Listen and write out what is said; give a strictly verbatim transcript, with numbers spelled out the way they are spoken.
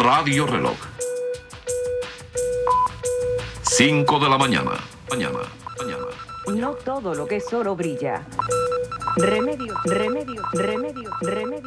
Radio Reloj. cinco de la mañana. Mañana, mañana. No todo lo que es oro brilla. Remedio, remedio, remedio, remedio.